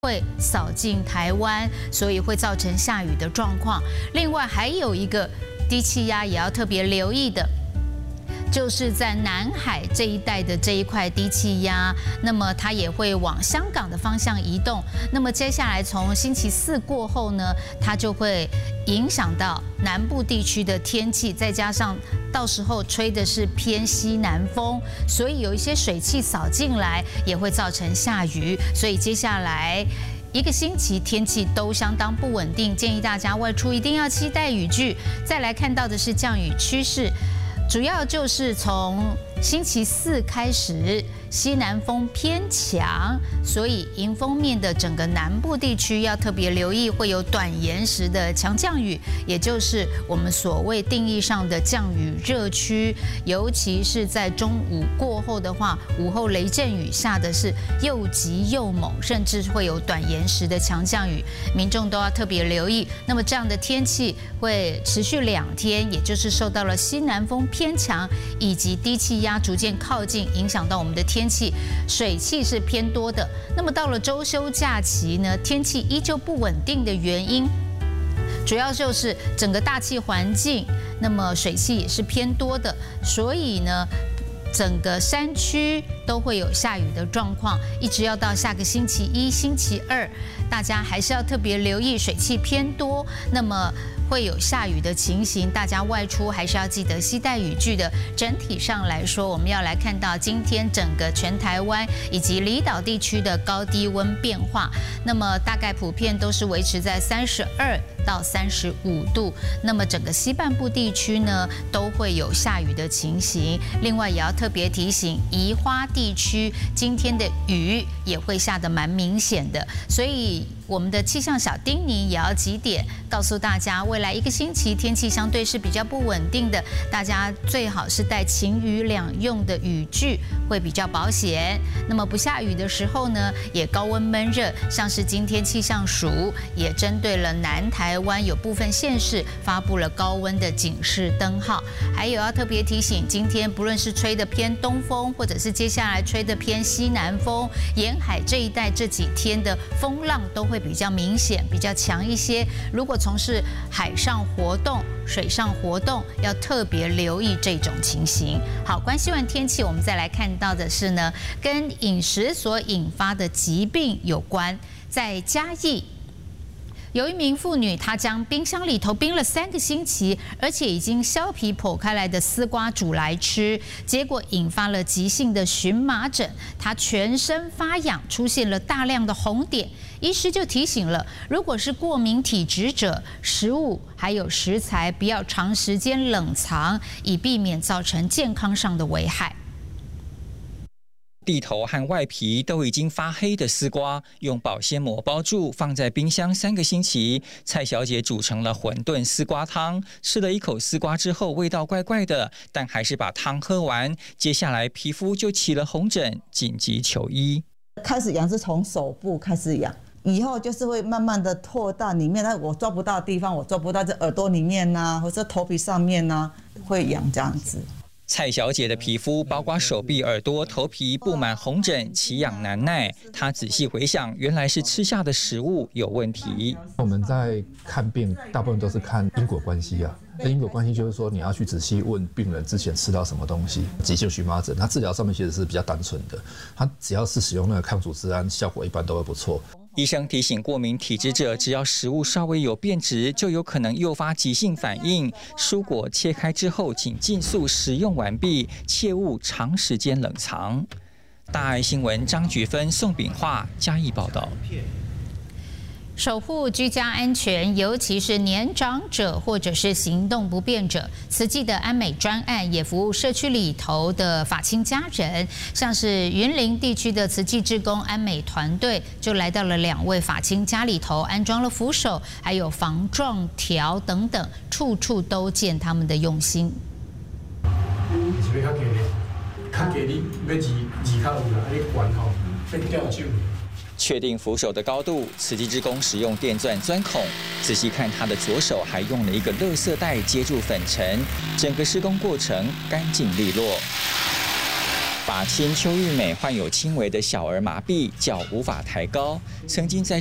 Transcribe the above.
会扫进台湾，所以会造成下雨的状况。另外还有一个低气压也要特别留意的。 就是在南海这一带的这一块低气压，那么它也会往香港的方向移动。那么接下来从星期四过后呢，它就会影响到南部地区的天气，再加上到时候吹的是偏西南风，所以有一些水汽扫进来，也会造成下雨。所以接下来 1个星期天气都相当不稳定，建议大家外出一定要期待雨具。再来看到的是降雨趋势，主要就是从星期四开始，西南风偏强，所以迎风面的整个南部地区要特别留意，会有短延时的强降雨，也就是我们所谓定义上的降雨热区。尤其是在中午过后的话，午后雷阵雨下的是又急又猛，甚至会有短延时的强降雨，民众都要特别留意。那么这样的天气会持续2天，也就是受到了西南风偏强以及低气压逐渐靠近，影响到我们的天气，水汽是偏多的。那么到了周休假期呢，天气依旧不稳定的原因，主要就是整个大气环境，那么水汽也是偏多的，所以呢，整个山区都会有下雨的状况，一直要到下个星期1、星期2，大家还是要特别留意水汽偏多，那么 会有下雨的情形，大家外出还是要记得携带雨具的。整体上来说，我们要来看到今天整个全台湾以及离岛地区的高低温变化。那么大概普遍都是维持在32到35度。那么整个西半部地区呢，都会有下雨的情形。另外也要特别提醒，宜花地区今天的雨也会下得蛮明显的，所以 我们的气象小叮咛也要几点告诉大家，未来1个星期天气相对是比较不稳定的，大家最好是带晴雨两用的雨具会比较保险。那么不下雨的时候呢，也高温闷热，像是今天气象署也针对了南台湾有部分县市发布了高温的警示灯号。还有要特别提醒，今天不论是吹的偏东风，或者是接下来吹的偏西南风，沿海这一带这几天的风浪都会 比较明显，比较强一些。如果从事海上活动、水上活动，要特别留意这种情形。好，关系完天气，我们再来看到的是呢，跟饮食所引发的疾病有关。在嘉义， 有一名妇女，她将冰箱里头冰了3个星期，而且已经削皮剖开来的丝瓜煮来吃，结果引发了急性的荨麻疹，她全身发痒，出现了大量的红点。医师就提醒了，如果是过敏体质者，食物还有食材不要长时间冷藏，以避免造成健康上的危害。 蒂头和外皮都已经发黑的丝瓜，用保鲜膜包住，放在冰箱3个星期。蔡小姐煮成了馄饨丝瓜汤，吃了1口丝瓜之后，味道怪怪的，但还是把汤喝完。接下来皮肤就起了红疹，紧急求医。 开始痒是从手部开始痒，以后就是会慢慢的扩大里面，我抓不到的地方，我抓不到这耳朵里面呐，或者头皮上面呐，会痒这样子。 蔡小姐的皮肤包括手臂、耳朵、头皮布满红疹，奇痒难耐。她仔细回想，原来是吃下的食物有问题。 我们在看病，大部分都是看因果关系啊。那因果关系就是说，你要去仔细问病人之前吃到什么东西。急性荨麻疹，它治疗上面其实是比较单纯的，它只要是使用那个抗组织胺，效果一般都会不错。 医生提醒过敏体质者，只要食物稍微有变质，就有可能诱发急性反应。蔬果切开之后，请尽速食用完毕，切勿长时间冷藏。大爱新闻张菊芬、宋炳化嘉义报道。 守护居家安全，尤其是年长者或者是行动不便者。慈济的安美专案也服务社区里头的法亲家人，像是云林地区的慈济志工安美团队，就来到了2位法亲家里头，安装了扶手，还有防撞条等等，处处都见他们的用心。 确定扶手的高度，慈济志工使用电钻钻孔。仔细看，他的左手还用了一个垃圾袋接住粉尘，整个施工过程干净利落。 父亲邱玉美患有轻微的小儿麻痹，脚无法抬高，曾经在